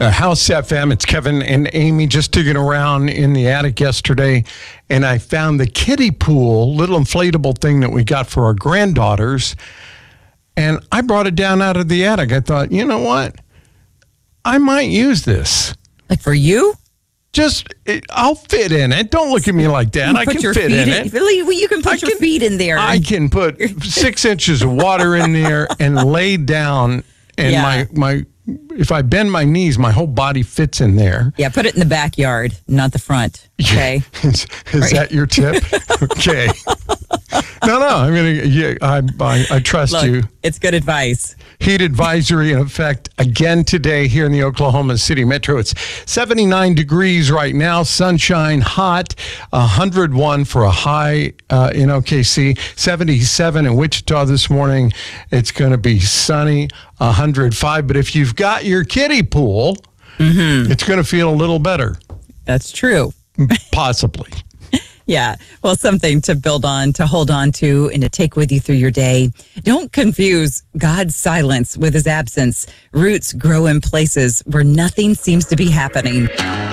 House FM, it's Kevin and Amy just digging around in the attic yesterday, and I found the kiddie pool, little inflatable thing that we got for our granddaughters, and I brought it down out of the attic. I thought, you know what? I might use this. Like for you? I'll fit in it. Don't look at me like that. I can fit in it. You can put your feet in there. I can put 6 inches of water in there and lay down, and my if I bend my knees, my whole body fits in there. Yeah, put it in the backyard, not the front. Okay. Is that your tip? Okay. No. I trust you. It's good advice. Heat advisory in effect again today here in the Oklahoma City Metro. It's 79 degrees right now, sunshine, hot, 101 for a high in OKC, 77 in Wichita this morning. It's going to be sunny, 105. But if you've got your kiddie pool, it's going to feel a little better. That's true. Possibly. Yeah. Well, something to build on, to hold on to, and to take with you through your day. Don't confuse God's silence with his absence. Roots grow in places where nothing seems to be happening.